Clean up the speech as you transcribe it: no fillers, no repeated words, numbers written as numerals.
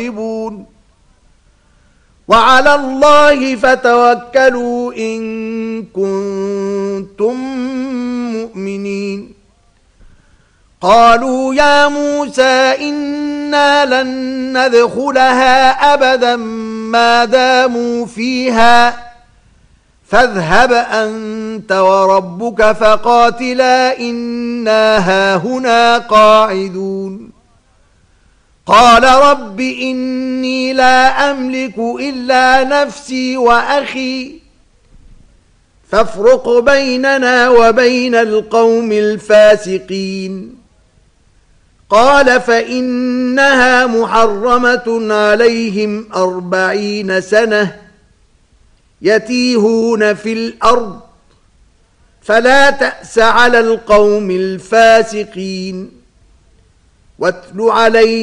وعلى الله فتوكلوا إن كنتم مؤمنين قالوا يا موسى إنا لن ندخلها أبدا ما داموا فيها فاذهب أنت وربك فقاتلا إنا هاهنا قاعدون قال رب إني لا أملك إلا نفسي وأخي فافرق بيننا وبين القوم الفاسقين قال فإنها محرمة عليهم 40 سنة يتيهون في الأرض فلا تأس على القوم الفاسقين واتل عليهم